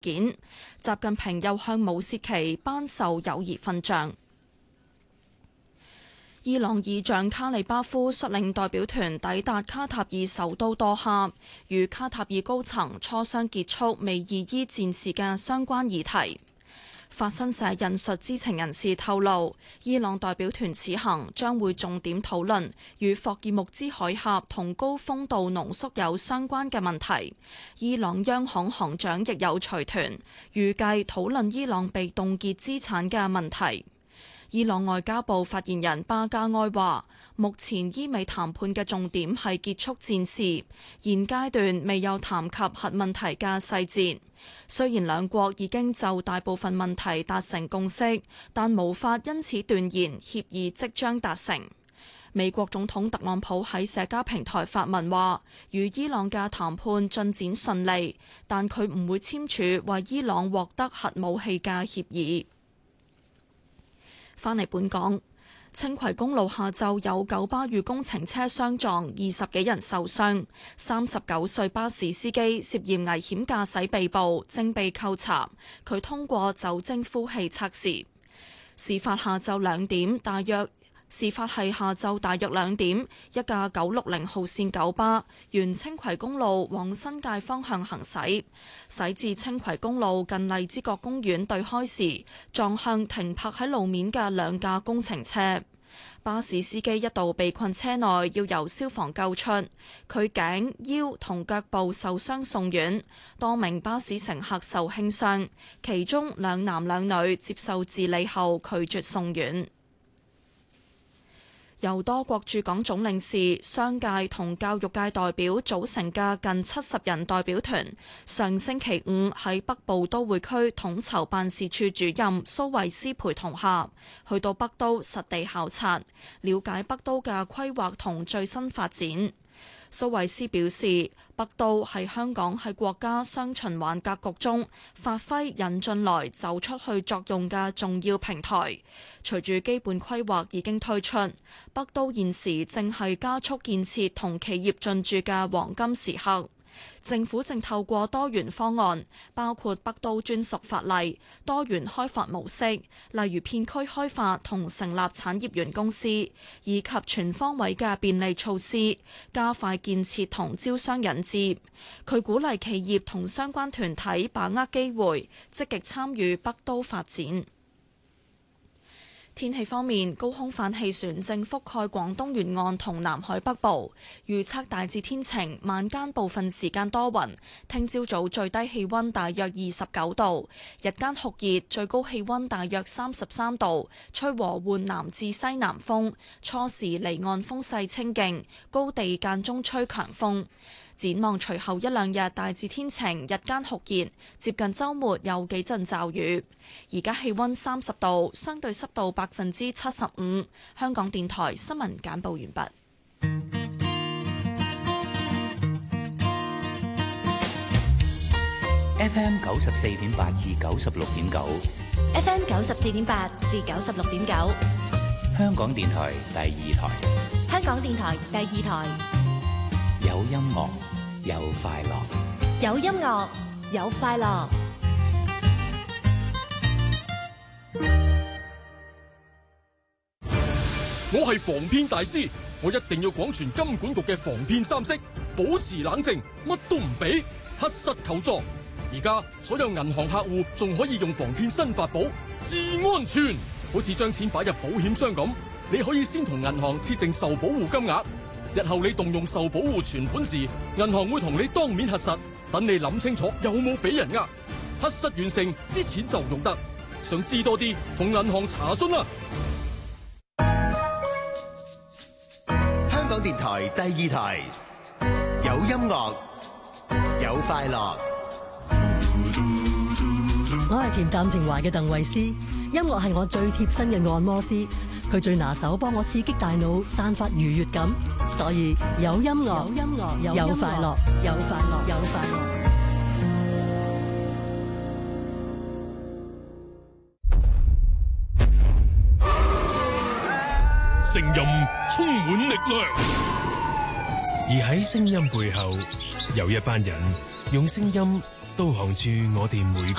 件。習近平又向武契奇頒授友誼勳章。伊朗議長卡里巴夫率領代表團抵達卡塔爾首都多哈，與卡塔爾高層磋商結束美伊戰事嘅相關議題。法新社引述知情人士透露，伊朗代表團此行將會重點討論與霍爾木茲海峽同高豐度濃縮鈾相關嘅問題。伊朗央行行長亦有隨團，預計討論伊朗被凍結資產嘅問題。伊朗外交部發言人巴加埃話，目前伊美談判嘅重點係結束戰事，現階段未有談及核問題嘅細節。雖然兩國已經就大部分問題達成共識，但無法因此斷言協議即將達成。美國總統特朗普喺社交平台發文話，與伊朗嘅談判進展順利，但佢唔會簽署為伊朗獲得核武器嘅協議。返嚟本港，青葵公路下晝有九巴與工程車相撞，20幾人受傷。39歲巴士司機涉嫌危險駕駛被捕，正被扣查。佢通過酒精呼氣測試。事發係下晝大約2點，一架960號線九巴沿青葵公路往新界方向行駛，駛至青葵公路近荔枝角公園對開時，撞向停泊喺路面嘅兩架工程車。巴士司機一度被困車內，要由消防救出，佢頸、腰同腳部受傷送院。多名巴士乘客受輕傷，其中2男2女接受治理後拒絕送院。由多國駐港總領事、商界同教育界代表組成嘅近70人代表團，上星期五喺北部都會區統籌辦事處主任蘇慧斯陪同下，去到北都實地考察，了解北都嘅規劃同最新發展。蘇慧斯表示，北都係香港喺國家雙循環格局中發揮引進來走出去作用嘅重要平台。隨住基本規劃已經推出，北都現時正係加速建設同企業進駐嘅黃金時刻。政府正透過多元方案，包括北都專屬法例、多元開發模式，例如片區開發同成立產業園公司，以及全方位嘅便利措施，加快建設同招商引資。佢鼓勵企業同相關團體把握機會，積極參與北都發展。天氣方面，高空反氣旋正覆蓋廣東沿岸同南海北部，預測大致天晴，晚間部分時間多雲。聽朝早最低氣溫大約29度，日間酷熱，最高氣溫大約33度，吹和緩南至西南風，初時離岸風勢清勁，高地間中吹強風。展望隨後1、2日大致天晴，日間酷熱，接近週末有幾陣驟雨。而家氣溫30度，相對濕度75%。香港電台新聞簡報完畢。 FM 94.8至96.9 ，FM 94.8至96.9， 香港電台第2台， 香港電台第2台， 有音樂有快樂， 有音樂有快樂。 我係防騙大師，我一定要廣傳金管局嘅防騙3式，保持冷靜，乜都唔俾，核實求助。而家所有銀行客戶仲可以用防騙新法寶至安全，好似將錢擺入保險箱咁，你可以先同銀行設定受保護金額，日後你動用受保護存款時，銀行會同你當面核實，等你諗清楚有冇俾人呃，核實完成啲錢就用得。想知多啲，同銀行查詢啦。 香港電台第2台，有音樂有快樂。 我係恬淡情懷嘅鄧慧思，音樂係我最貼身嘅按摩師，佢最拿手幫我刺激大腦，散發愉悅感，所以有音樂有快樂，有快樂有快樂。 聲音充滿力量， 而喺聲音背後，有一班人用聲音導航處我哋每個